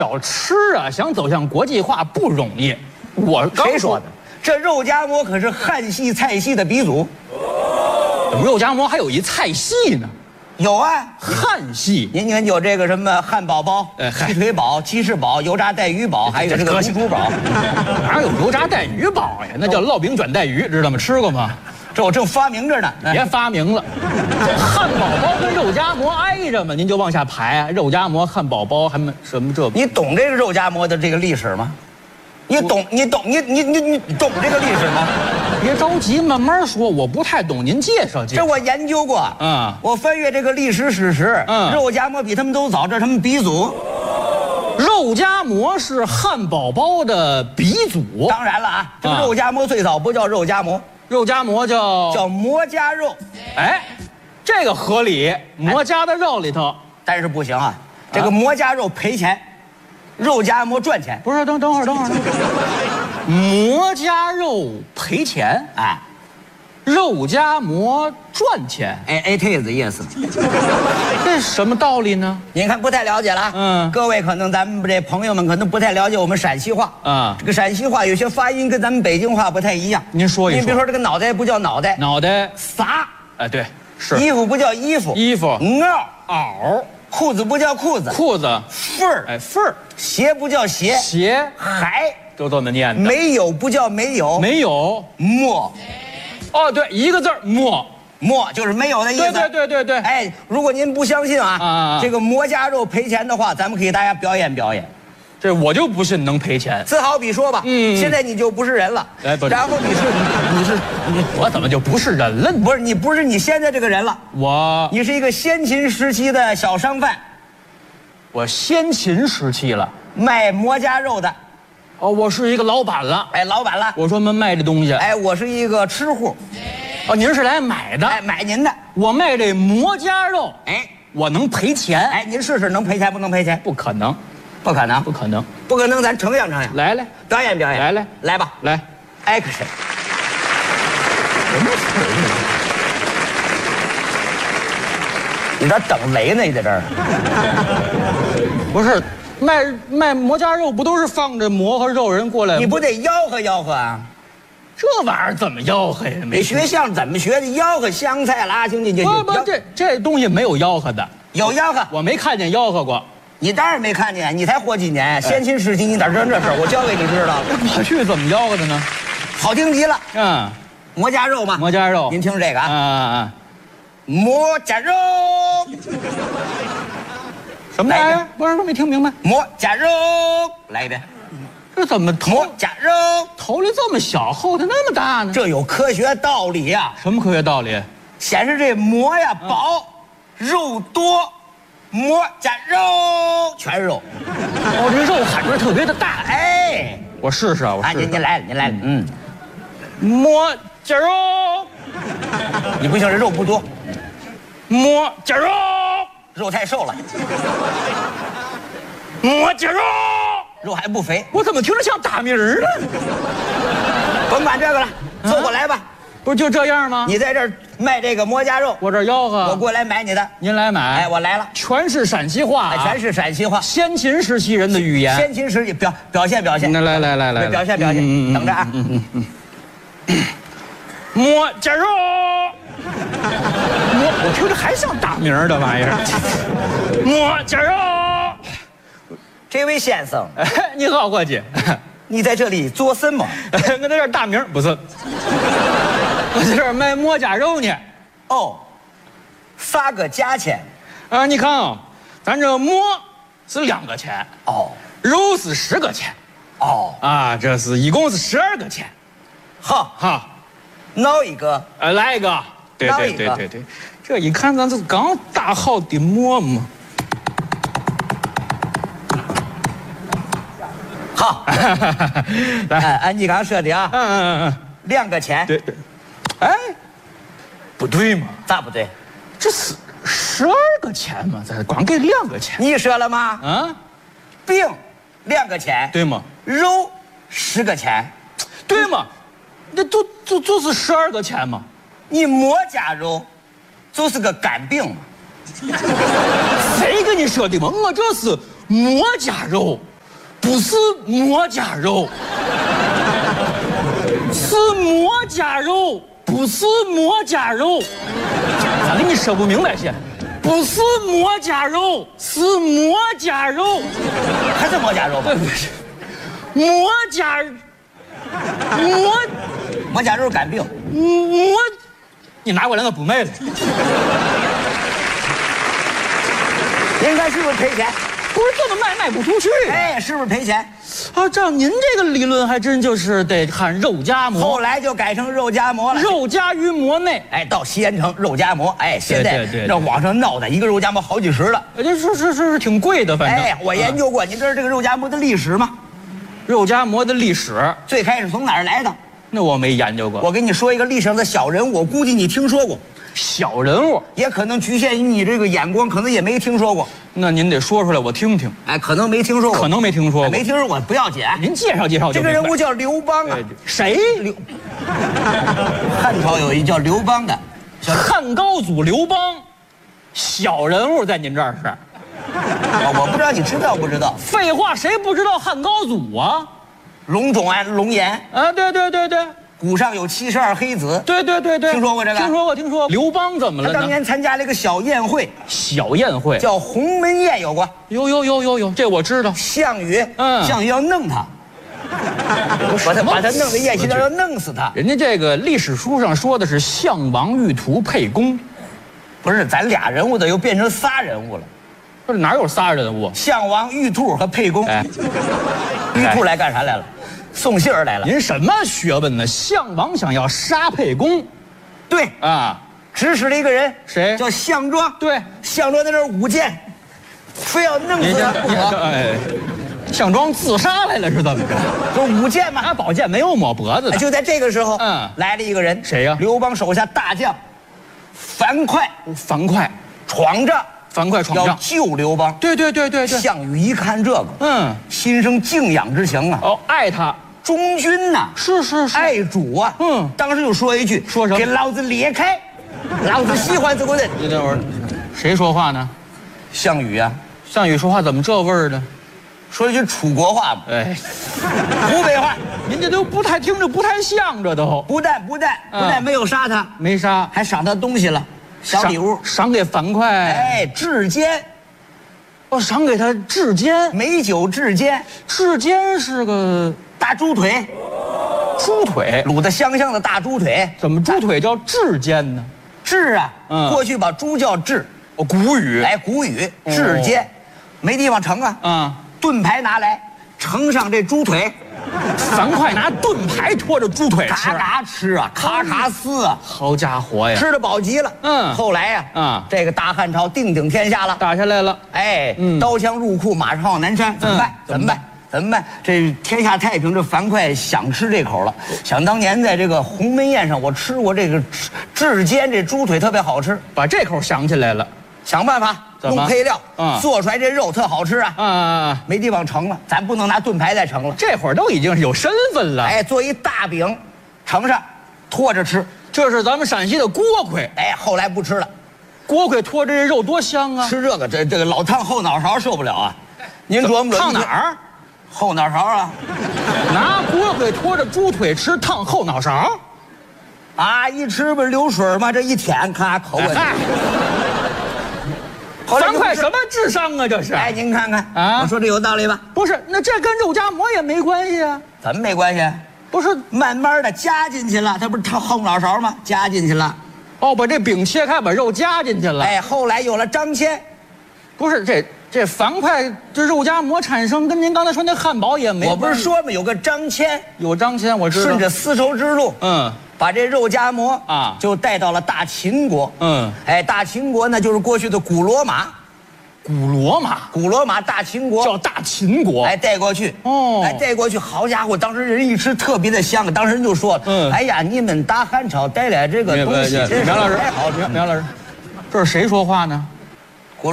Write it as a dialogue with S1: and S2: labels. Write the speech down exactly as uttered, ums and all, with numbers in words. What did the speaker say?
S1: 小吃啊，想走向国际化不容易。我
S2: 谁说的？这肉夹馍可是汉系菜系的鼻祖。
S1: 怎么肉夹馍还有一菜系呢？
S2: 有啊，
S1: 汉系。
S2: 您看有这个什么汉堡包、鸡腿堡、鸡翅堡、油炸带鱼堡，还有这个卤猪堡。
S1: 哪有油炸带鱼堡呀？那叫烙饼卷带鱼，知道吗？吃过吗？
S2: 这我正发明着呢，
S1: 别发明了。汉堡包跟肉夹馍挨着嘛，您就往下排，肉夹馍、汉堡包，还没什么这？
S2: 你懂这个肉夹馍的这个历史吗？你懂？你懂？你你你你懂这个历史吗？
S1: 别着急，慢慢说，我不太懂，您介绍介绍。
S2: 这我研究过，嗯，我翻阅这个历史史实，嗯，肉夹馍比他们都早，这是他们鼻祖。
S1: 肉夹馍是汉堡包的鼻祖。
S2: 当然了啊，这个肉夹馍最早不叫肉夹馍。
S1: 肉夹馍叫
S2: 叫馍夹肉，
S1: 哎，这个合理，馍夹的肉里头，
S2: 但是不行啊，这个馍夹肉赔钱，肉夹馍赚钱。
S1: 不是，等等会儿，等会儿，馍夹肉赔钱，哎，肉夹馍赚钱，
S2: 哎，it is yes，
S1: 这什么道理呢？
S2: 您看不太了解了，嗯，各位可能咱们这朋友们可能不太了解我们陕西话啊，这个陕西话有些发音跟咱们北京话不太一样。
S1: 您说一说，
S2: 您比如说这个脑袋不叫脑袋，
S1: 脑袋
S2: 撒，
S1: 哎对，是
S2: 衣服不叫衣服，
S1: 衣服
S2: 袄
S1: 袄，
S2: 裤子不叫裤子，
S1: 裤子
S2: 缝儿，
S1: 哎缝儿，
S2: 鞋不叫鞋，
S1: 鞋
S2: 还
S1: 都这么念的，
S2: 没有不叫没有，
S1: 没有
S2: 没。
S1: 哦，对，一个字儿没，
S2: 没就是没有的意思。
S1: 对对对对对。
S2: 哎，如果您不相信啊，啊这个馍夹肉赔钱的话，咱们可以给大家表演表演。
S1: 这我就不信能赔钱。
S2: 自好比说吧，嗯，现在你就不是人了，哎，不是，然后你是你你是你，
S1: 我怎么就不是人了？
S2: 不是你不是你现在这个人了，
S1: 我
S2: 你是一个先秦时期的小商贩。
S1: 我先秦时期了，
S2: 卖馍夹肉的。
S1: 哦，我是一个老板了，
S2: 哎，老板了。
S1: 我专门卖这东西。
S2: 哎，我是一个吃户。
S1: 哦，您是来买的？
S2: 哎，买您的。
S1: 我卖这馍夹肉，哎，我能赔钱？
S2: 哎，您试试能赔钱不能赔钱？
S1: 不可能，
S2: 不可能，
S1: 不可能，
S2: 不可能，咱呈现呈现。
S1: 来来，
S2: 表演表演，
S1: 来来
S2: 来吧，
S1: 来
S2: ，action。什么词？你咋等雷呢？你在这儿？
S1: 不是。卖卖馍夹肉不都是放着馍和肉人过来？
S2: 你不得吆喝吆喝啊？
S1: 这玩意儿怎么吆喝呀？
S2: 没学相怎么学的？吆喝香菜拉青进去。
S1: 不不，这这东西没有吆喝的。
S2: 有吆喝，
S1: 我没看见吆喝过。
S2: 你当然没看见，你才活几年？先秦时期你哪知道这事儿？我教给你知道。
S1: 过去怎么吆喝的呢？
S2: 好听极了。
S1: 嗯，
S2: 馍夹肉嘛。
S1: 馍夹肉。
S2: 您听这个啊。
S1: 嗯嗯嗯。
S2: 馍夹肉。
S1: 什么来着？不是，都没听明白。
S2: 馍夹肉，来一遍。
S1: 这怎么
S2: 馍夹肉
S1: 头里这么小，后头那么大呢？
S2: 这有科学道理呀、
S1: 啊。什么科学道理？
S2: 显示这馍呀薄，嗯、肉多，馍夹肉全是肉。
S1: 哦，这肉喊出来特别的大。
S2: 哎，
S1: 我试试啊，我试试。
S2: 啊，您您来了，您来了。嗯，
S1: 馍夹肉。
S2: 你不行，这肉不多。
S1: 馍夹肉。
S2: 肉太瘦了，
S1: 馍夹肉，
S2: 肉还不肥。
S1: 我怎么听着像打鸣儿呢？
S2: 甭管这个了，坐过来吧。
S1: 不是就这样吗？
S2: 你在这儿卖这个馍夹肉，
S1: 我这吆喝，
S2: 我过来买你的。
S1: 您来买？
S2: 哎，我来了，
S1: 全是陕西话、啊，
S2: 全是陕西话，
S1: 先秦时期人的语言。
S2: 先秦时期表表现表现。
S1: 那来来来来，
S2: 表现表现，嗯、等着啊。嗯嗯嗯。
S1: 馍夹肉。馍，我听着还像打鸣儿的玩意儿。馍夹肉，
S2: 这位先生，
S1: 你好，伙计，
S2: 你在这里做什么？
S1: 我在这儿打鸣，不是，我在这儿卖馍夹肉呢。
S2: 哦，啥个价钱？
S1: 啊，你看啊，咱这馍是两个钱，
S2: 哦，
S1: 肉是十个钱，
S2: 哦，
S1: 啊，这是一共是十二个钱。
S2: 好，
S1: 好，
S2: 闹一个，
S1: 呃，来一个。对对对对对，这一看咱这刚打好的馍嘛。
S2: 好，来，按你刚说的啊，嗯嗯嗯，两个钱。
S1: 对对，哎，不对嘛？
S2: 咋不对？
S1: 这是十二个钱嘛，这光给两个钱。
S2: 你说了吗？
S1: 啊，
S2: 饼两个钱，
S1: 对吗？
S2: 肉十个钱，
S1: 对吗？那就就就是十二个钱嘛。
S2: 你馍夹肉就是个干饼嘛？
S1: 谁跟你说的嘛？我这是馍夹肉， 不是馍夹肉，是馍夹肉，不是馍夹肉。咋给你说不明白些？不是馍夹肉，是馍夹肉，
S2: 还是馍夹肉吧？
S1: 不是，馍夹，馍
S2: 馍夹肉肝病。
S1: 馍，你拿过来我补卖了。
S2: 您看是不是赔钱？
S1: 不是这么卖卖不出去。
S2: 哎，是不是赔钱？
S1: 啊，照您这个理论，还真就是得看肉夹馍。
S2: 后来就改成肉夹馍了，
S1: 肉夹于馍内。
S2: 哎，到西安城肉夹馍。哎，现在
S1: 对对对
S2: 这网上闹的一个肉夹馍好几十了。
S1: 这是是是是挺贵的，反正。
S2: 哎，我研究过，你知道这个肉夹馍的历史吗？
S1: 肉夹馍的历史
S2: 最开始从哪儿来的？
S1: 那我没研究过。
S2: 我给你说一个历史上的小人物，我估计你听说过。
S1: 小人物
S2: 也可能局限于你这个眼光，可能也没听说过。
S1: 那您得说出来，我听听。
S2: 哎，可能没听说过，
S1: 可能没听说过，
S2: 没听说过不要紧。
S1: 您介绍介绍就
S2: 这个人物叫刘邦啊。
S1: 谁？
S2: 刘。汉朝有一叫刘邦的，
S1: 汉高祖刘邦，小人物在您这儿是？
S2: 我不知道你知道不知道？
S1: 废话，谁不知道汉高祖啊？
S2: 龙种啊，龙颜
S1: 啊，对对对对。
S2: 谷上有七十二黑子，
S1: 对对对对，
S2: 听说过这个？
S1: 听说过，听说过。刘邦怎么了呢？
S2: 他当年参加了一个小宴会，
S1: 小宴会
S2: 叫鸿门宴，有过？
S1: 有有有有有，这我知道。
S2: 项羽，
S1: 嗯，
S2: 项羽要弄他，把他把他弄到宴席上要弄死他。
S1: 人家这个历史书上说的是项王玉兔沛公，
S2: 不是，咱俩人物的又变成仨人物了。
S1: 不是哪有仨人物？
S2: 项王玉兔和沛公。
S1: 哎，
S2: 玉兔来干啥来了？送信儿来了。
S1: 您什么学问呢？项王想要杀沛公，
S2: 对
S1: 啊，
S2: 指使了一个人，
S1: 谁？
S2: 叫项庄。
S1: 对，
S2: 项庄在那儿舞剑，非要弄死他不可。
S1: 哎，项庄自杀来了是怎么着？
S2: 就舞剑嘛，
S1: 他宝剑没有抹脖子的。
S2: 就在这个时候，
S1: 嗯，
S2: 来了一个人，
S1: 谁呀？
S2: 刘邦手下大将樊哙。
S1: 樊哙
S2: 闯帐。
S1: 樊哙闯帐
S2: 要救刘邦。
S1: 对对对对对。
S2: 项羽一看这个，
S1: 嗯，
S2: 心生敬仰之情啊。
S1: 哦，爱他。
S2: 忠君呐，
S1: 是是是，
S2: 爱主啊。
S1: 嗯，
S2: 当时就说一句，
S1: 说什么？
S2: 给老子裂开，老子喜欢这个人。
S1: 你等会儿，谁说话呢？
S2: 项羽啊。
S1: 项羽说话怎么这味儿呢？
S2: 说一句楚国话吧。
S1: 哎，
S2: 湖北话。
S1: 您这都不太听着不太像，这都。
S2: 不但不但不但没有杀他，
S1: 没杀，
S2: 还赏他东西了，小礼物，
S1: 赏给樊哙。
S2: 哎，至坚。
S1: 哦，赏给他至坚，
S2: 美酒至坚。
S1: 至坚是个
S2: 大猪腿，
S1: 猪腿
S2: 卤的香香的大猪腿。
S1: 怎么猪腿叫至坚呢？
S2: 至啊，
S1: 嗯，
S2: 过去把猪叫至，
S1: 哦，古语，
S2: 哎，古语至坚，没地方盛啊，
S1: 啊，
S2: 盾牌拿来，盛上这猪腿。
S1: 樊哙拿盾牌拖着猪腿吃，
S2: 咔咔吃啊，咔咔撕啊，
S1: 好家伙呀，
S2: 吃得饱极了。
S1: 嗯，
S2: 后来呀，
S1: 啊，
S2: 这个大汉朝定鼎天下了，
S1: 打下来了。
S2: 哎，刀枪入库，马上往南山，怎么办？怎么办？怎么办？这天下太平，这樊哙想吃这口了。想当年在这个鸿门宴上，我吃过这个至坚这猪腿，特别好吃，
S1: 把这口想起来了。
S2: 想办法弄配料，
S1: 嗯，
S2: 做出来这肉特好吃啊！
S1: 啊，
S2: 没地方盛了，咱不能拿盾牌再盛了。
S1: 这会儿都已经是有身份了。
S2: 哎，做一大饼，盛上，拖着吃。
S1: 这是咱们陕西的锅盔。
S2: 哎，后来不吃了。
S1: 锅盔拖着这肉多香啊！
S2: 吃这个，这这个老烫后脑勺受不了啊！您琢磨琢磨，
S1: 烫哪儿？
S2: 后脑勺啊！
S1: 拿锅盔拖着猪腿吃，烫后脑勺。
S2: 啊，一吃不是流水吗？这一舔，咔口吻。
S1: 樊哙什么智商啊？这是！
S2: 哎，您看看
S1: 啊，
S2: 我说这有道理吧？
S1: 不是，那这跟肉夹馍也没关系啊。
S2: 怎么没关系？
S1: 不是，
S2: 慢慢的加进去了，它不是烫后脑勺吗？加进去了。
S1: 哦，把这饼切开，把肉加进去了。
S2: 哎，后来有了张骞。
S1: 不是这这樊哙这肉夹馍产生，跟您刚才说那汉堡也没。
S2: 我不是说吗？有个张骞，
S1: 有张骞，我知道。
S2: 顺着丝绸之路，
S1: 嗯。
S2: 把这肉夹馍
S1: 啊，
S2: 就带到了大秦国。
S1: 嗯，
S2: 哎，大秦国呢，就是过去的古罗马。
S1: 古罗马，
S2: 古罗马大秦国
S1: 叫大秦国。
S2: 哎，带过去。哦，哎，带过去，好家伙，当时人一吃特别的香，当时人就说了，嗯，哎呀，你们大汉朝带来这个东西，
S1: 苗老师，
S2: 太好了。
S1: 苗老师，这是谁说话呢？